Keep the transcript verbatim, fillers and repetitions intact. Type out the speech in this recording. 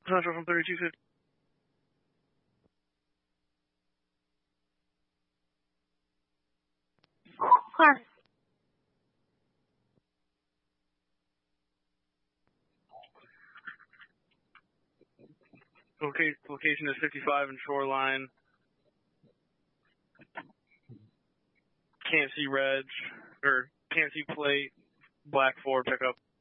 Central from thirty-two fifty. Car. Okay, location is fifty-five and Shoreline. Can't see reg, or can't see plate, black Ford pickup.